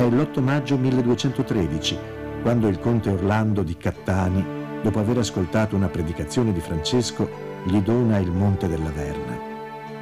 è l'8 maggio 1213, quando il conte Orlando di Cattani, dopo aver ascoltato una predicazione di Francesco, gli dona il Monte della Verna.